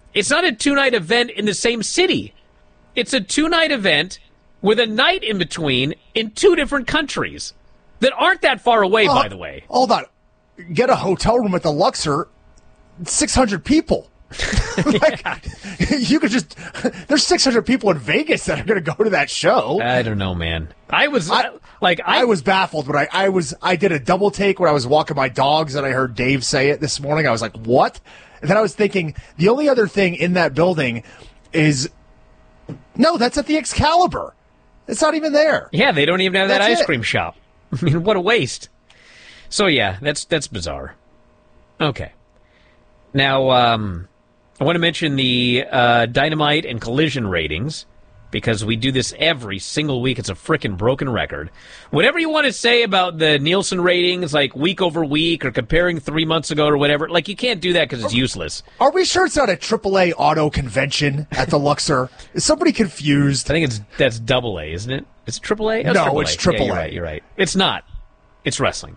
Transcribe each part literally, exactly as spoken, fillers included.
It's not a two-night event in the same city. It's a two-night event with a night in between in two different countries that aren't that far away, uh, by the way. Hold on. Get a hotel room at the Luxor, six hundred people. Like, yeah. You could just, there's six hundred people in Vegas that are going to go to that show. I don't know, man. I was I, like, I, I was baffled when I, I was, I did a double take when I was walking my dogs and I heard Dave say it this morning. I was like, what? And then I was thinking, the only other thing in that building is, no, that's at the Excalibur. It's not even there. Yeah, they don't even have that That's ice it. cream shop. I mean, what a waste. So, yeah, that's that's bizarre. Okay. Now, um, I want to mention the uh, Dynamite and Collision ratings, because we do this every single week. It's a frickin' broken record. Whatever you want to say about the Nielsen ratings, like week over week or comparing three months ago or whatever, like, you can't do that because it's useless. Are we sure it's not a triple A auto convention at the Luxor? Is somebody confused? I think it's that's double A, isn't it? It's triple A? Oh, no, triple A. it's triple A. Yeah, you're right, you're right. It's not. It's wrestling.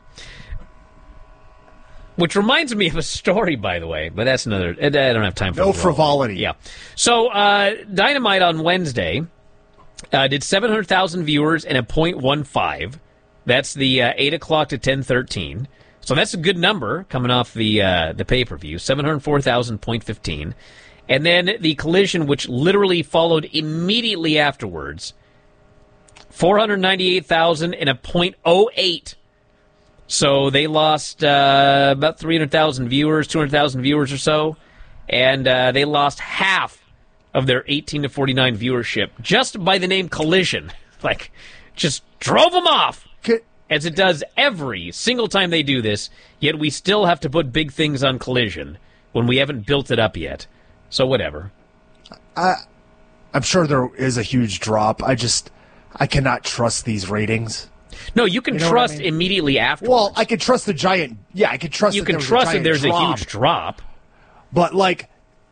Which reminds me of a story, by the way, but that's another. I don't have time for no the frivolity. Yeah. So uh, Dynamite on Wednesday uh, did seven hundred thousand viewers and a point one five. That's the uh, eight o'clock to ten thirteen. So that's a good number coming off the uh, the pay per view. Seven hundred four thousand point fifteen, and then the Collision, which literally followed immediately afterwards, four hundred ninety eight thousand and a point oh eight. So they lost uh, about three hundred thousand viewers, two hundred thousand viewers or so, and uh, they lost half of their eighteen to forty-nine viewership just by the name Collision. Like, just drove them off, as it does every single time they do this, yet we still have to put big things on Collision when we haven't built it up yet. So whatever. I, I'm sure there is a huge drop. I just, I cannot trust these ratings. No, you can You know trust what I mean? immediately afterwards. Well, I can trust the giant. Yeah, I can trust. You that can there was trust a that giant there's drop, a huge drop. But like,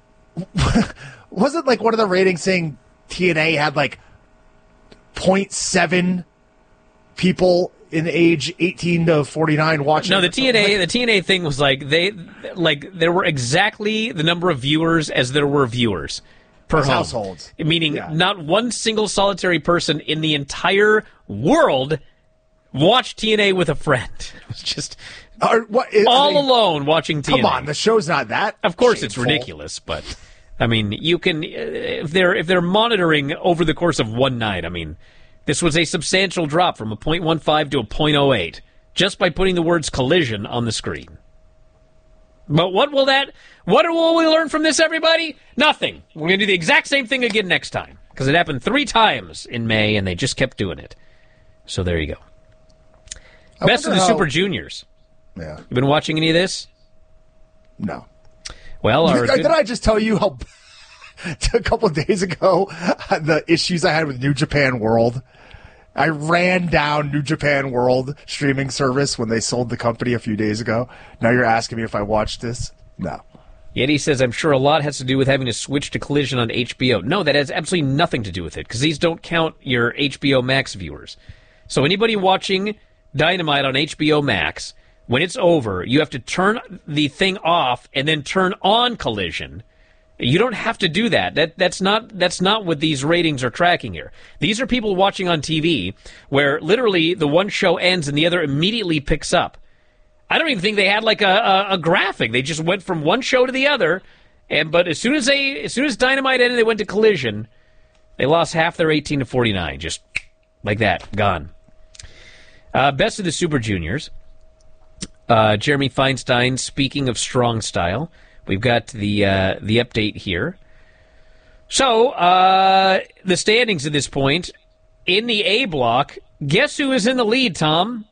wasn't like one of the ratings saying T N A had like zero point seven people in age eighteen to forty-nine watching? No, the T N A the T N A thing was like they like there were exactly the number of viewers as there were viewers per As home. households. Meaning Yeah. not one single solitary person in the entire world watched T N A with a friend. It was just Or what, is, all I mean, alone watching T N A. Come on, the show's not that. Of course, it's shameful. ridiculous, but I mean, you can if they're if they're monitoring over the course of one night. I mean, this was a substantial drop from a point one five to a point oh eight just by putting the words Collision on the screen. But what will that? What will we learn from this, everybody? Nothing. We're going to do the exact same thing again next time because it happened three times in May, and they just kept doing it. So there you go. I Best of wonder the how- Super Juniors. Yeah. You been watching any of this? No. Well, our Did good- I just tell you how a couple of days ago the issues I had with New Japan World? I ran down New Japan World streaming service when they sold the company a few days ago. Now you're asking me if I watched this? No. Yeti says, I'm sure a lot has to do with having to switch to Collision on H B O. No, that has absolutely nothing to do with it, because these don't count your H B O Max viewers. So anybody watching Dynamite on H B O Max, when it's over, you have to turn the thing off and then turn on Collision. You don't have to do that. That that's not that's not what these ratings are tracking here. These are people watching on T V where literally the one show ends and the other immediately picks up. I don't even think they had like a, a, a graphic. They just went from one show to the other, and but as soon as they as soon as Dynamite ended, they went to Collision. They lost half their eighteen to forty-nine, just like that, gone. Uh, best of the Super Juniors. Uh, Jeremy Feinstein, speaking of strong style. We've got the uh, the update here. So, uh, the standings at this point, in the A block, guess who is in the lead, Tom?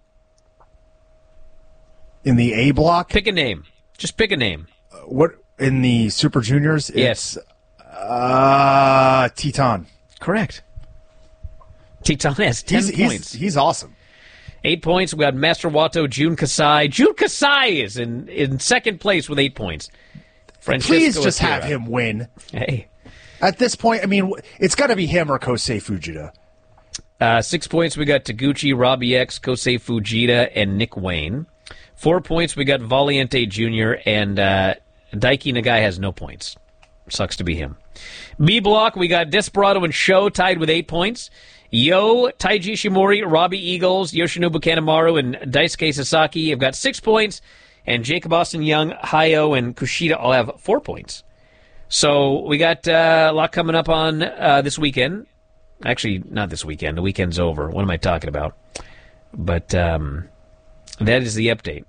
In the A block? Pick a name. Just pick a name. What in the Super Juniors? Yes. It's, uh, Teton. Correct. Teton has ten He's, points. he's, he's awesome. Eight points. We got Master Wato, Jun Kasai. Jun Kasai is in, in second place with eight points. Francesco Please just Akira. have him win. Hey. At this point, I mean, it's got to be him or Kosei Fujita. Uh, six points, we got Taguchi, Robbie X, Kosei Fujita, and Nick Wayne. Four points, we got Valiente Junior, and uh, Daiki Nagai has no points. Sucks to be him. B block, we got Desperado and Show tied with eight points. Yo, Taiji Shimori, Robbie Eagles, Yoshinobu Kanemaru, and Daisuke Sasaki have got six points. And Jacob Austin Young, Hayo, and Kushida all have four points. So we got uh, a lot coming up on uh, this weekend. Actually, not this weekend. The weekend's over. What am I talking about? But um, that is the update.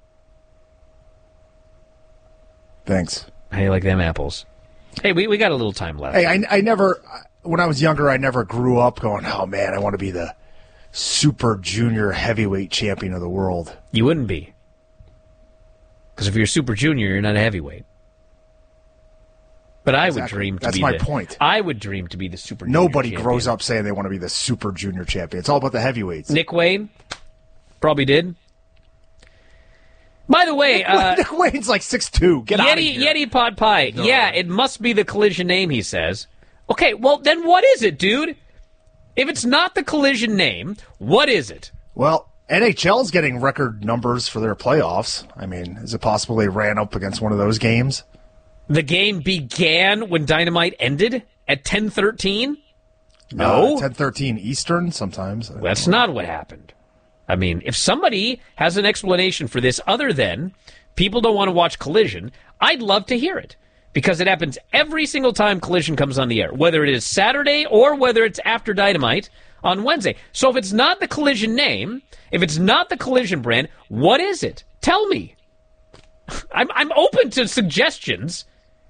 Thanks. How you like them apples? Hey, we, we got a little time left. Hey, I, I never, when I was younger, I never grew up going, oh, man, I want to be the super junior heavyweight champion of the world. You wouldn't be. Because if you're super junior, you're not a heavyweight. But I Exactly. would dream to That's be my the, point. I would dream to be the super junior Nobody champion. grows up saying they want to be the super junior champion. It's all about the heavyweights. Nick Wayne probably did. By the way, uh, Nick Wayne's like six two. Get out of Yeti here. Yeti Pod Pie. No. Yeah, it must be the Collision name, he says. Okay, well, then what is it, dude? If it's not the Collision name, what is it? Well, N H L's getting record numbers for their playoffs. I mean, is it possible they ran up against one of those games? The game began when Dynamite ended at ten thirteen? No. Uh, ten thirteen Eastern sometimes. That's not what happened. I mean, if somebody has an explanation for this other than people don't want to watch Collision, I'd love to hear it. Because it happens every single time Collision comes on the air, whether it is Saturday or whether it's after Dynamite on Wednesday. So if it's not the Collision name, if it's not the Collision brand, what is it? Tell me. I'm I'm open to suggestions.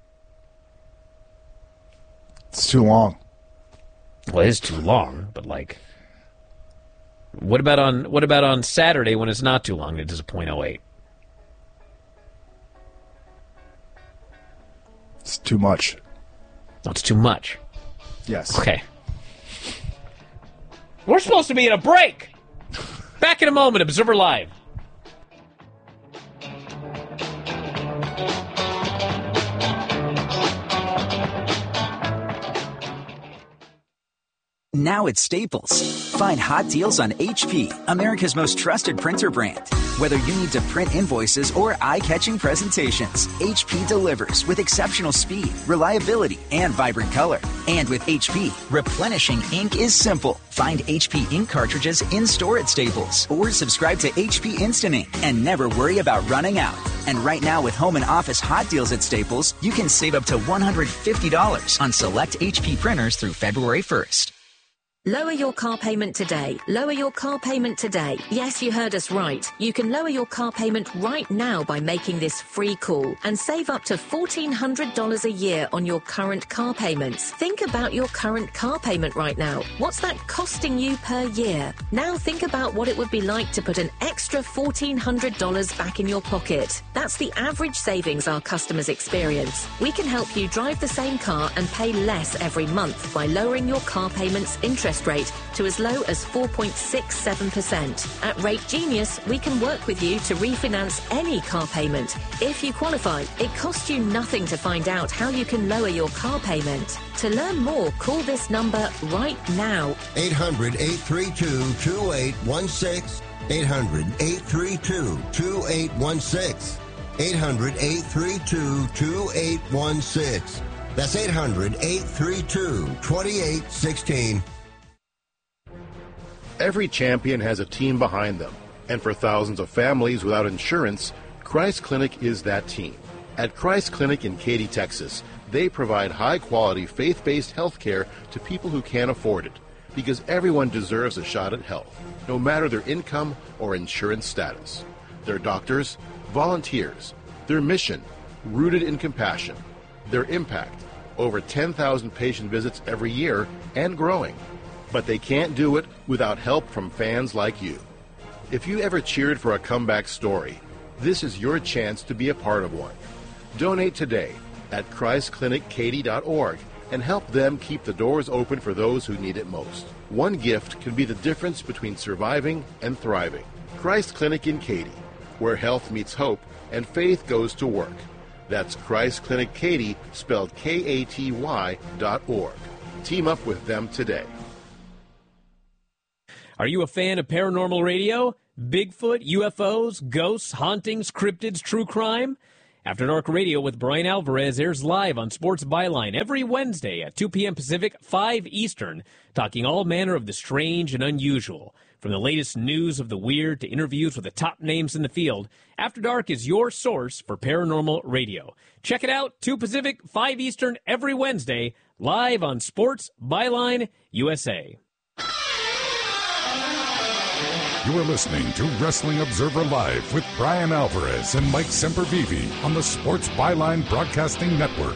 It's too long. Well, it is too long, but like, what about on what about on Saturday when it's not too long? It is a point oh eight. It's too much. No, it's too much. Yes. Okay. We're supposed to be in a break. Back in a moment, Observer Live. Now at Staples. Find hot deals on H P, America's most trusted printer brand. Whether you need to print invoices or eye-catching presentations, H P delivers with exceptional speed, reliability, and vibrant color. And with H P, replenishing ink is simple. Find H P ink cartridges in-store at Staples or subscribe to H P Instant Ink and never worry about running out. And right now with home and office hot deals at Staples, you can save up to one hundred fifty dollars on select H P printers through February first. Lower your car payment today. Lower your car payment today. Yes, you heard us right. You can lower your car payment right now by making this free call and save up to fourteen hundred dollars a year on your current car payments. Think about your current car payment right now. What's that costing you per year? Now think about what it would be like to put an extra fourteen hundred dollars back in your pocket. That's the average savings our customers experience. We can help you drive the same car and pay less every month by lowering your car payments interest rate to as low as four point six seven percent. At Rate Genius, we can work with you to refinance any car payment. If you qualify, it costs you nothing to find out how you can lower your car payment. To learn more, call this number right now. eight hundred, eight three two, two eight one six. eight hundred, eight three two, two eight one six. eight hundred, eight three two, two eight one six. That's eight hundred, eight three two, two eight one six. Every champion has a team behind them, and for thousands of families without insurance, Christ Clinic is that team. At Christ Clinic in Katy, Texas, they provide high-quality, faith-based health care to people who can't afford it, because everyone deserves a shot at health, no matter their income or insurance status. Their doctors, volunteers, their mission, rooted in compassion, their impact, over ten thousand patient visits every year and growing. But they can't do it without help from fans like you. If you ever cheered for a comeback story, this is your chance to be a part of one. Donate today at christ clinic katy dot org and help them keep the doors open for those who need it most. One gift can be the difference between surviving and thriving. Christ Clinic in Katy, where health meets hope and faith goes to work. That's Christ Clinic Katy, spelled K A T Y dot org. Team up with them today. Are you a fan of paranormal radio? Bigfoot, U F Os, ghosts, hauntings, cryptids, true crime? After Dark Radio with Brian Alvarez airs live on Sports Byline every Wednesday at two p.m. Pacific, five Eastern, talking all manner of the strange and unusual. From the latest news of the weird to interviews with the top names in the field, After Dark is your source for paranormal radio. Check it out, two Pacific, five Eastern, every Wednesday, live on Sports Byline U S A. You are listening to Wrestling Observer Live with Brian Alvarez and Mike Sempervive on the Sports Byline Broadcasting Network.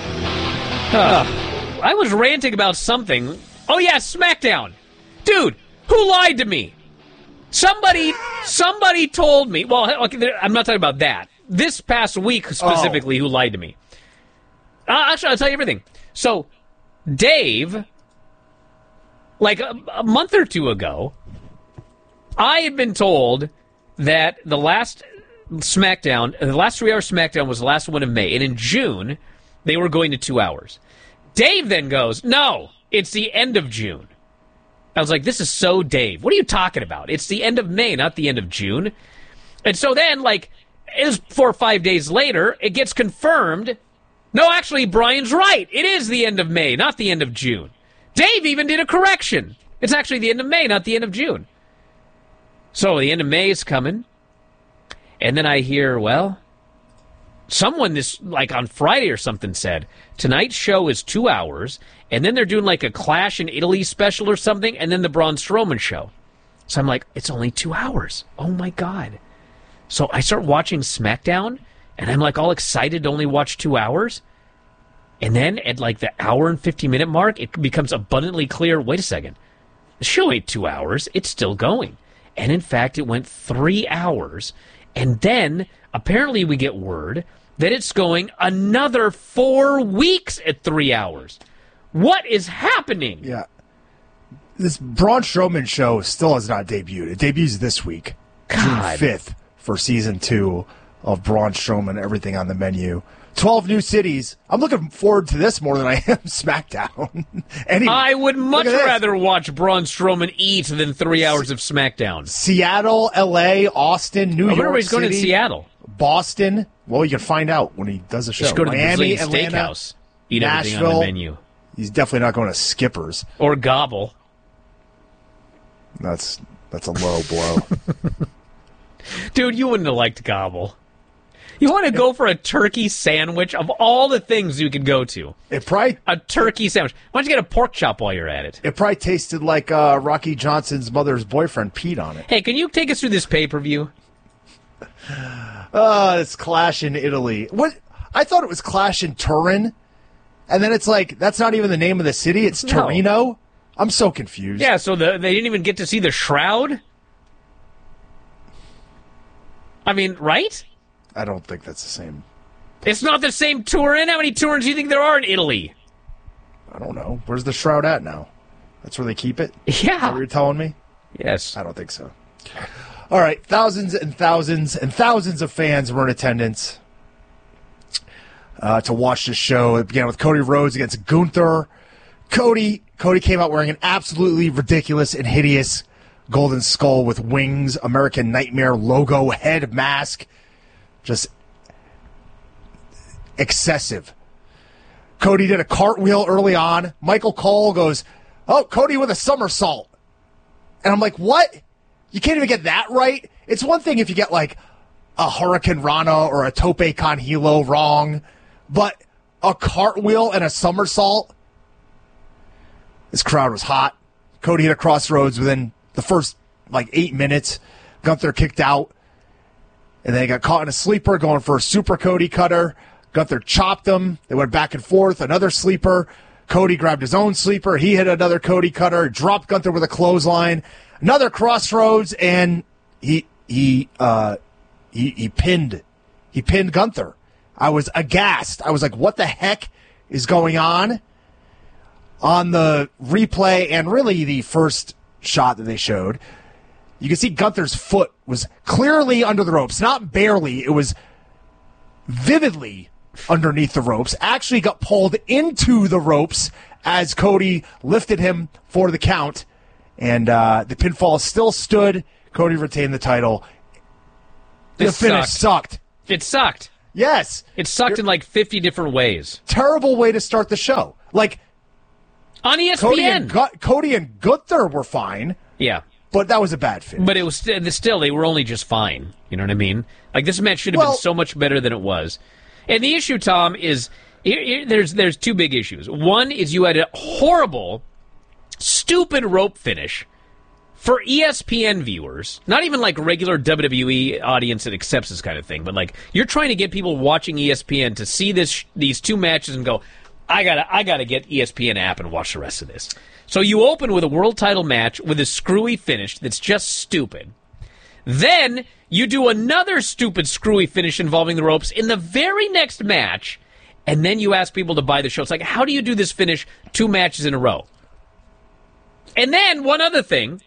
Uh, I was ranting about something. Oh, yeah, SmackDown. Dude, who lied to me? Somebody somebody told me. Well, okay, I'm not talking about that. This past week specifically, oh. Who lied to me? Uh, actually, I'll tell you everything. So, Dave, like a, a month or two ago, I had been told that the last SmackDown, the last three-hour SmackDown was the last one in May, and in June, they were going to two hours. Dave then goes, no, it's the end of June. I was like, this is so Dave. What are you talking about? It's the end of May, not the end of June. And so then, like, it was four or five days later, it gets confirmed. No, actually, Brian's right. It is the end of May, not the end of June. Dave even did a correction. It's actually the end of May, not the end of June. So the end of May is coming, and then I hear, well, someone this, like on Friday or something said, tonight's show is two hours, and then they're doing like a Clash in Italy special or something, and then the Braun Strowman show. So I'm like, it's only two hours. Oh, my God. So I start watching SmackDown, and I'm like all excited to only watch two hours. And then at like the hour and fifty-minute mark, it becomes abundantly clear, wait a second, the show ain't two hours. It's still going. And in fact, it went three hours. And then, apparently we get word that it's going another four weeks at three hours. What is happening? Yeah. This Braun Strowman show still has not debuted. It debuts this week, God. June fifth, for season two of Braun Strowman, Everything on the Menu. twelve new cities. I'm looking forward to this more than I am SmackDown. Anyway, I would much rather watch Braun Strowman eat than three hours of SmackDown. Seattle, L A, Austin, New I York he's City. going to Seattle. Boston. Well, you can find out when he does a show. Just go to Miami, the Atlanta, Steakhouse. Eat Nashville. everything on the menu. He's definitely not going to Skipper's. Or Gobble. That's that's a low blow. Dude, you wouldn't have liked Gobble. You want to go for a turkey sandwich of all the things you could go to. It probably a turkey sandwich. Why don't you get a pork chop while you're at it? It probably tasted like uh, Rocky Johnson's mother's boyfriend peed on it. Hey, can you take us through this pay-per-view? Uh, it's Clash in Italy. What? I thought it was Clash in Turin, and then it's like that's not even the name of the city. It's No. Torino. I'm so confused. Yeah, so the, they didn't even get to see the shroud? I mean, right? I don't think that's the same. It's not the same Turin? How many Turins do you think there are in Italy? I don't know. Where's the shroud at now? That's where they keep it? Yeah. Is that what you're telling me? Yes. I don't think so. All right. Thousands and thousands and thousands of fans were in attendance uh, to watch this show. It began with Cody Rhodes against Gunther. Cody Cody came out wearing an absolutely ridiculous and hideous golden skull with wings, American Nightmare logo, head mask. Just excessive. Cody did a cartwheel early on. Michael Cole goes, oh, Cody with a somersault. And I'm like, what? You can't even get that right? It's one thing if you get like a Hurricane Rana or a Tope Con Hilo wrong, but a cartwheel and a somersault? This crowd was hot. Cody hit a crossroads within the first like eight minutes. Gunther kicked out. And then he got caught in a sleeper going for a super Cody cutter. Gunther chopped him. They went back and forth. Another sleeper. Cody grabbed his own sleeper. He hit another Cody cutter. Dropped Gunther with a clothesline. Another crossroads, and he he uh he he pinned he pinned Gunther. I was aghast. I was like, what the heck is going on? On the replay and really the first shot that they showed, you can see Gunther's foot was clearly under the ropes. Not barely. It was vividly underneath the ropes. Actually got pulled into the ropes as Cody lifted him for the count. And uh, the pinfall still stood. Cody retained the title. The This finish sucked. sucked. It sucked. Yes. It sucked You're, in like fifty different ways. Terrible way to start the show. Like, on E S P N. Cody and, Gu- Cody and Gunther were fine. Yeah. But that was a bad finish. But it was st- still, they were only just fine. You know what I mean? Like, this match should have well, been so much better than it was. And the issue, Tom, is here, here, there's there's two big issues. One is you had a horrible, stupid rope finish for E S P N viewers. Not even like regular W W E audience that accepts this kind of thing, but like you're trying to get people watching E S P N to see this these two matches and go, I gotta I gotta get E S P N app and watch the rest of this. So you open with a world title match with a screwy finish that's just stupid. Then you do another stupid screwy finish involving the ropes in the very next match, and then you ask people to buy the show. It's like, how do you do this finish two matches in a row? And then one other thing.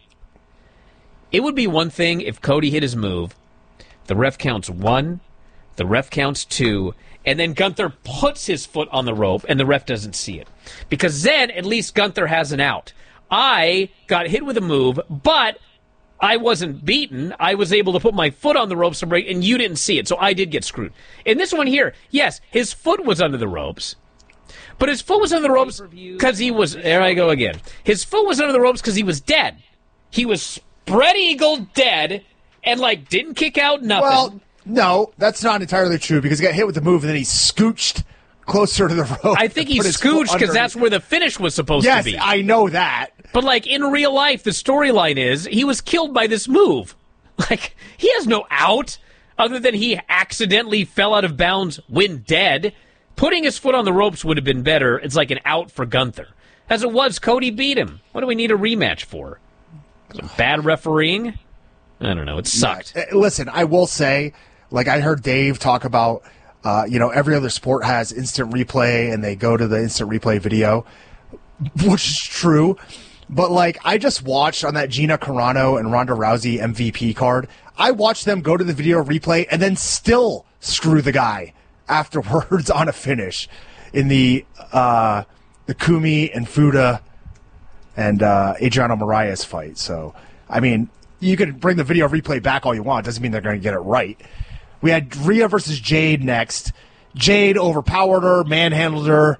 It would be one thing if Cody hit his move, the ref counts one, the ref counts two, and then Gunther puts his foot on the rope and the ref doesn't see it. Because then at least Gunther has an out. I got hit with a move, but I wasn't beaten. I was able to put my foot on the ropes and you didn't see it, so I did get screwed. In this one here, yes, his foot was under the ropes. But his foot was under the ropes because he was... There I go again. His foot was under the ropes because he was dead. He was spread eagle dead and, like, didn't kick out nothing. Well, no, that's not entirely true because he got hit with the move and then he scooched closer to the rope. I think he scooched because that's where the finish was supposed yes, to be. Yes, I know that. But, like, in real life, the storyline is he was killed by this move. Like, he has no out other than he accidentally fell out of bounds when dead. Putting his foot on the ropes would have been better. It's like an out for Gunther. As it was, Cody beat him. What do we need a rematch for? Bad refereeing? I don't know. It sucked. No, listen, I will say, like I heard Dave talk about, uh, you know, every other sport has instant replay and they go to the instant replay video, which is true. But, like, I just watched on that Gina Carano and Ronda Rousey M V P card, I watched them go to the video replay and then still screw the guy afterwards on a finish in the uh, the Kumi and Fuda and uh, Adriano Moraes fight. So, I mean, you can bring the video replay back all you want. Doesn't mean they're going to get it right. We had Rhea versus Jade next. Jade overpowered her, manhandled her.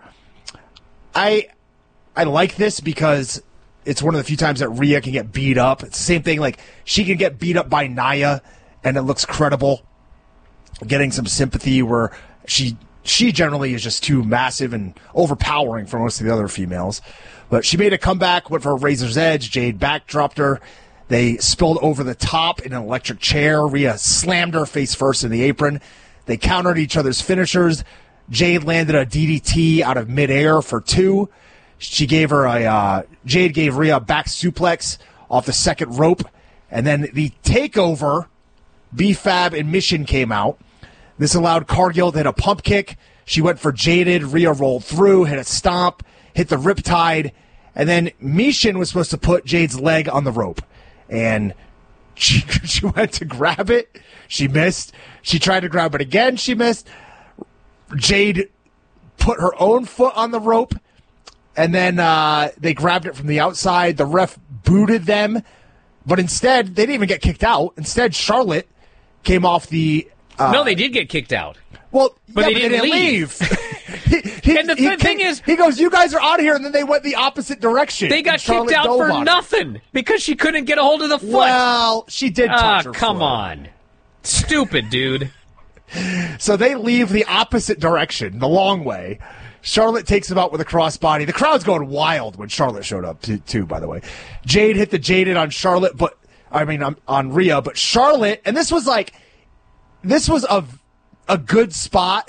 I I like this because it's one of the few times that Rhea can get beat up. It's the same thing, like, she can get beat up by Nia, and it looks credible. Getting some sympathy where she she generally is just too massive and overpowering for most of the other females. But she made a comeback, went for a razor's edge. Jade backdropped her. They spilled over the top in an electric chair. Rhea slammed her face first in the apron. They countered each other's finishers. Jade landed a D D T out of midair for two. She gave her a uh, Jade gave Rhea a back suplex off the second rope, and then the takeover. B-Fab and Mission came out. This allowed Cargill to hit a pump kick. She went for Jaded. Rhea rolled through, hit a stomp, hit the riptide, and then Mission was supposed to put Jade's leg on the rope. And she, she went to grab it. She missed. She tried to grab it again. She missed. Jade put her own foot on the rope, and then uh, they grabbed it from the outside. The ref booted them, but instead, they didn't even get kicked out. Instead, Charlotte came off the... Uh, no, they did get kicked out. Well, but, yeah, they, but didn't they didn't leave. leave. he, and the he, th- thing he, is... He goes, you guys are out of here, and then they went the opposite direction. They got kicked out for nothing because she couldn't get a hold of the foot. Well, she did touch ah, her come foot. on. Stupid, dude. So they leave the opposite direction, the long way. Charlotte takes him out with a crossbody. The crowd's going wild when Charlotte showed up, too, too, by the way. Jade hit the Jaded on Charlotte, but, I mean, on, on Rhea, but Charlotte, and this was like, this was a, a good spot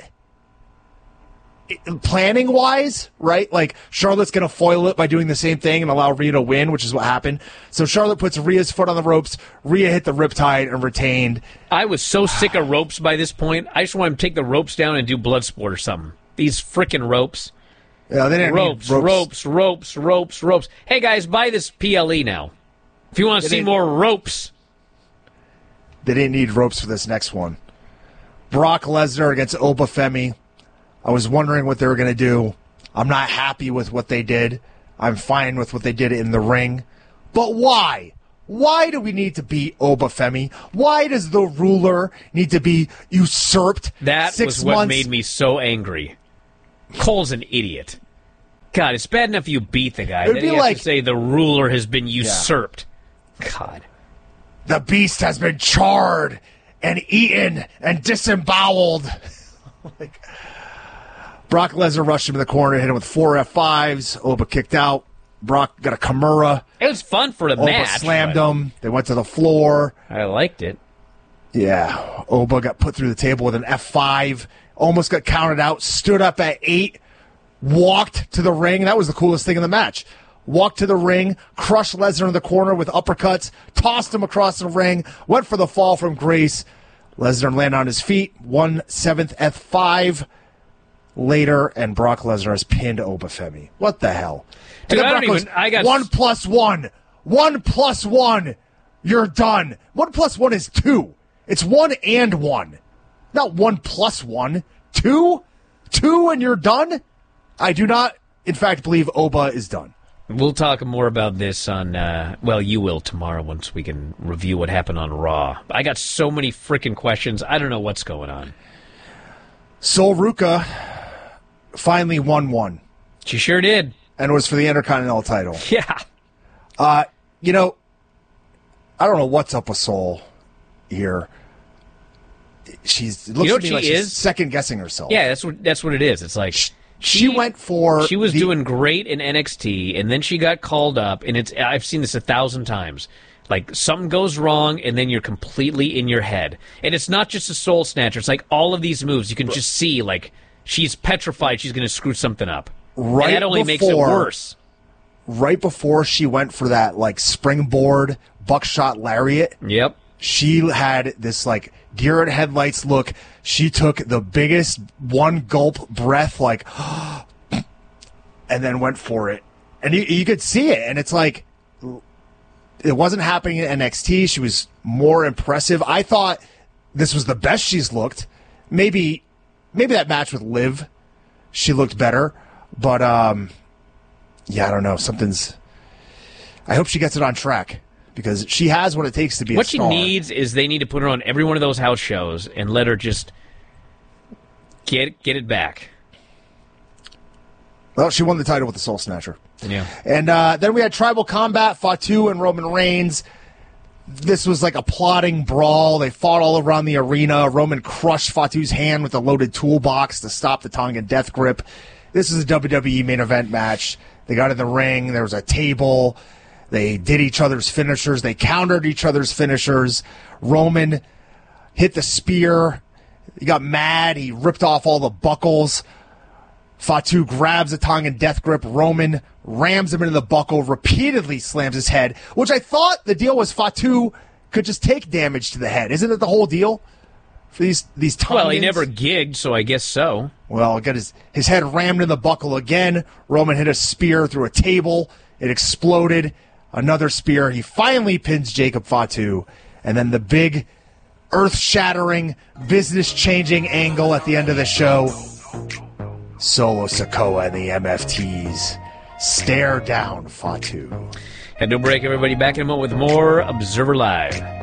planning-wise, right? Like, Charlotte's going to foil it by doing the same thing and allow Rhea to win, which is what happened. So Charlotte puts Rhea's foot on the ropes. Rhea hit the riptide and retained. I was so sick of ropes by this point. I just want to take the ropes down and do Bloodsport or something. These frickin' ropes. Yeah, they didn't ropes, need ropes, ropes, ropes, ropes, ropes. Hey, guys, buy this P L E now. If you want to see more ropes. They didn't need ropes for this next one. Brock Lesnar against Obafemi. I was wondering what they were going to do. I'm not happy with what they did. I'm fine with what they did in the ring. But why? Why do we need to beat Obafemi? Why does the ruler need to be usurped? That six was what months? made me so angry. Cole's an idiot. God, it's bad enough you beat the guy. It'd Then be you have like- to say the ruler has been usurped. God. The beast has been charred and eaten and disemboweled. like, Brock Lesnar rushed him in the corner, hit him with four F fives. Oba kicked out. Brock got a Kimura. It was fun for the Oba match. slammed but him. They went to the floor. I liked it. Yeah. Oba got put through the table with an F five. Almost got counted out. Stood up at eight. Walked to the ring. That was the coolest thing in the match. Walked to the ring. Crushed Lesnar in the corner with uppercuts. Tossed him across the ring. Went for the fall from Grace. Lesnar landed on his feet. One seventh F five. Later, and Brock Lesnar has pinned Obafemi. What the hell? Dude, And then I don't Brock goes, even- I got- one plus one. One plus one. You're done. One plus one is two. It's one and one. Not one plus one. Two? Two and you're done? I do not, in fact, believe Oba is done. We'll talk more about this on, uh, well, you will tomorrow once we can review what happened on Raw. I got so many freaking questions. I don't know what's going on. Sol Ruka finally won one. She sure did. And it was for the Intercontinental title. Yeah. Uh, you know, I don't know what's up with Sol here. She's it looks You know to what me she like she's is? second guessing herself. Yeah, that's what that's what it is. It's like She went for she was the- doing great in N X T, and then she got called up, and it's I've seen this a thousand times. Like something goes wrong, and then you're completely in your head, and it's not just a soul snatcher. It's like all of these moves you can just see. Like she's petrified she's going to screw something up. Right and that only makes it before- worse. right before she went for that like springboard buckshot lariat. Yep. She had this like deer in headlights look. She took the biggest one gulp breath, like, and then went for it. And you, you could see it. And it's like, it wasn't happening in N X T. She was more impressive. I thought this was the best she's looked. Maybe, maybe that match with Liv, she looked better. But, um, yeah, I don't know. Something's, I hope she gets it on track. Because she has what it takes to be What a she star. needs is they need to put her on every one of those house shows and let her just get get it back. Well, she won the title with the Soul Snatcher. Yeah. And uh, then we had Tribal Combat, Fatu and Roman Reigns. This was like a plotting brawl. They fought all around the arena. Roman crushed Fatu's hand with a loaded toolbox to stop the Tongan death grip. This is a W W E main event match. They got in the ring. There was a table. They did each other's finishers. They countered each other's finishers. Roman hit the spear. He got mad. He ripped off all the buckles. Fatu grabs the Tongan death grip. Roman rams him into the buckle, repeatedly slams his head, which I thought the deal was Fatu could just take damage to the head. Isn't it the whole deal for these these Tongans? Well, he never gigged, so I guess so. Well, got his, his head rammed in the buckle again. Roman hit a spear through a table. It exploded. Another spear. He finally pins Jacob Fatu. And then the big earth-shattering, business-changing angle at the end of the show. Solo Sikoa and the M F Ts stare down Fatu. Head to a break, everybody. Back in a moment with more Observer Live.